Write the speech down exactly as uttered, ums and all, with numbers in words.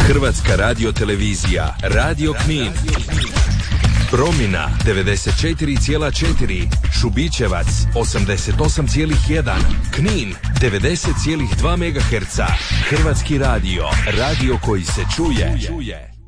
Hrvatska radiotelevizija, Radio Knin. Promina devedeset četiri zarez četiri, Šubićevac osamdeset osam zarez jedan, Knin devedeset zarez dva megaherca. Hrvatski radio, radio koji se čuje.